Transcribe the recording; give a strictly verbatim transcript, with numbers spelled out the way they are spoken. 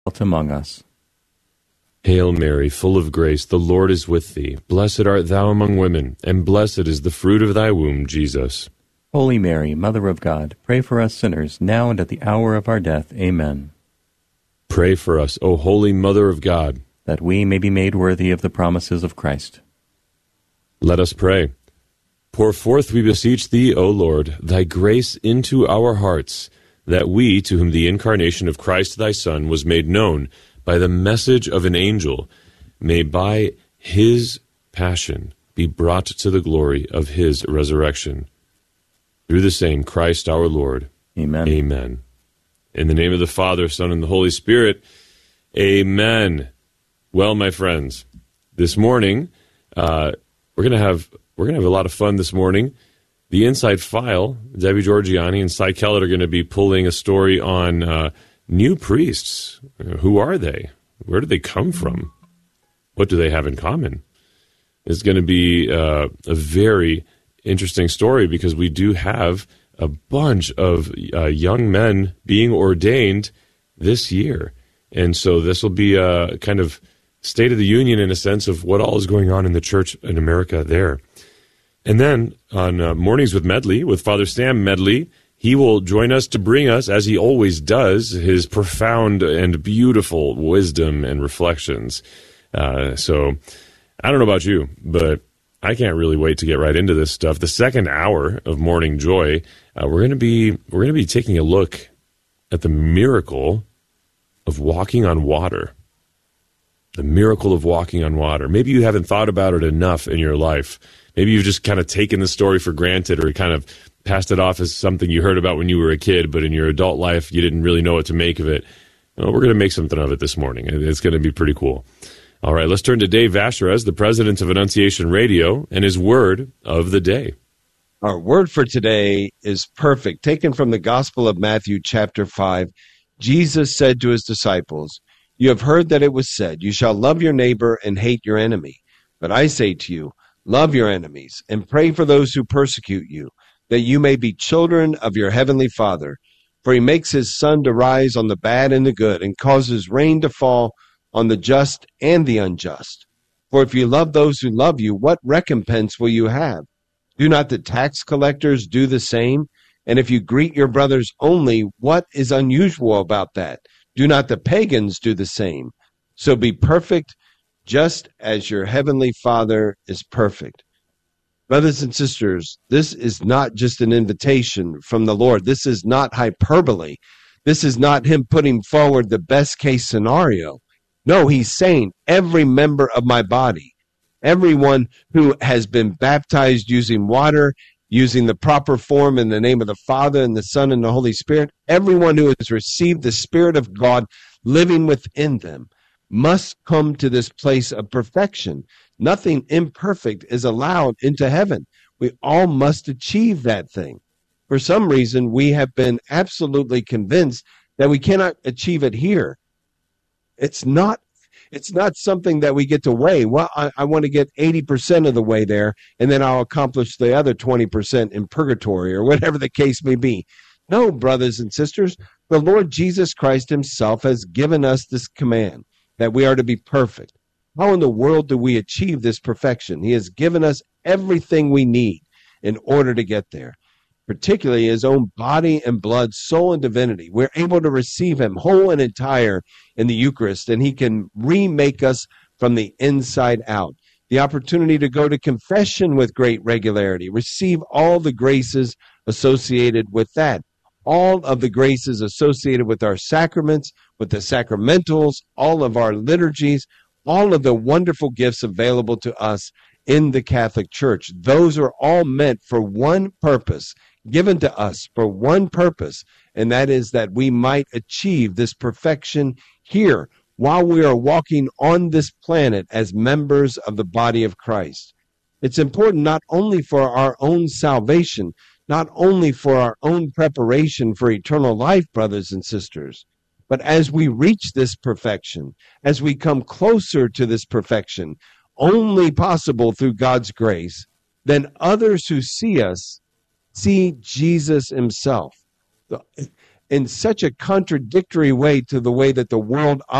among us. Hail Mary, full of grace, the Lord is with thee. Blessed art thou among women, and blessed is the fruit of thy womb, Jesus. Holy Mary, Mother of God, pray for us sinners, now and at the hour of our death. Amen. Pray for us, O Holy Mother of God, that we may be made worthy of the promises of Christ. Let us pray. Pour forth, we beseech thee, O Lord, thy grace into our hearts, that we, to whom the incarnation of Christ thy Son was made known by the message of an angel, may by his passion be brought to the glory of his resurrection. Through the same Christ our Lord. Amen. Amen. In the name of the Father, Son, and the Holy Spirit. Amen. Well, my friends, this morning uh, we're gonna have we're gonna have a lot of fun this morning. The Inside File, Debbie Georgiani and Cy Kellett are going to be pulling a story on uh, new priests. Who are they? Where do they come from? What do they have in common? It's going to be uh, a very interesting story because we do have a bunch of uh, young men being ordained this year. And so this will be a kind of State of the Union in a sense of what all is going on in the church in America there. And then on uh, Mornings with Medley, with Father Sam Medley, he will join us to bring us, as he always does, his profound and beautiful wisdom and reflections. Uh, so I don't know about you, but I can't really wait to get right into this stuff. The second hour of Morning Joy, uh, we're going to be we're going to be taking a look at the miracle of walking on water. The miracle of walking on water. Maybe you haven't thought about it enough in your life. Maybe you've just kind of taken the story for granted or kind of passed it off as something you heard about when you were a kid, but in your adult life, you didn't really know what to make of it. Well, we're going to make something of it this morning. It's going to be pretty cool. All right, let's turn to Dave Vacherez, the president of Annunciation Radio, and his word of the day. Our word for today is perfect. Taken from the Gospel of Matthew, chapter five, Jesus said to his disciples, "You have heard that it was said, 'You shall love your neighbor and hate your enemy.' But I say to you, love your enemies and pray for those who persecute you, that you may be children of your heavenly Father. For he makes his sun to rise on the bad and the good, and causes rain to fall on the just and the unjust. For if you love those who love you, what recompense will you have? Do not the tax collectors do the same? And if you greet your brothers only, what is unusual about that? Do not the pagans do the same? So be perfect, just as your heavenly Father is perfect." Brothers and sisters, this is not just an invitation from the Lord. This is not hyperbole. This is not him putting forward the best case scenario. No, he's saying every member of my body, everyone who has been baptized using water, using the proper form in the name of the Father and the Son and the Holy Spirit, everyone who has received the Spirit of God living within them must come to this place of perfection. Nothing imperfect is allowed into heaven. We all must achieve that thing. For some reason, we have been absolutely convinced that we cannot achieve it here. It's not It's not something that we get to weigh. Well, I, I want to get eighty percent of the way there, and then I'll accomplish the other twenty percent in purgatory or whatever the case may be. No, brothers and sisters, the Lord Jesus Christ himself has given us this command that we are to be perfect. How in the world do we achieve this perfection? He has given us everything we need in order to get there, particularly his own body and blood, soul and divinity. We're able to receive him whole and entire in the Eucharist, and he can remake us from the inside out. The opportunity to go to confession with great regularity, receive all the graces associated with that, all of the graces associated with our sacraments, with the sacramentals, all of our liturgies, all of the wonderful gifts available to us in the Catholic Church. Those are all meant for one purpose, given to us for one purpose, and that is that we might achieve this perfection here while we are walking on this planet as members of the body of Christ. It's important not only for our own salvation, not only for our own preparation for eternal life, brothers and sisters, but as we reach this perfection, as we come closer to this perfection, only possible through God's grace, then others who see us see Jesus himself. in such a contradictory way to the way that the world